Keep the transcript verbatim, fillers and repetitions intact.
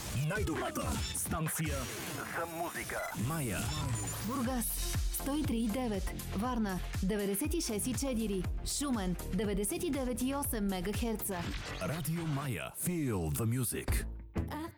Най-добрата станция за музика. Мая. Бургас сто и три и девет, Варна деветдесет и шест и четири, Шумен деветдесет и девет и осем мегахерца. Радио Мая. Feel the music. I